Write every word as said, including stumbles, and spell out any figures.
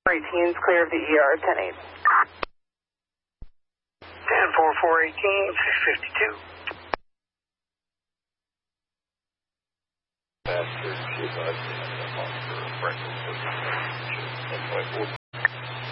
eighteen's clear of the E R, ten eight. ten four four eighteen, six fifty-two. After she was on for breakfast.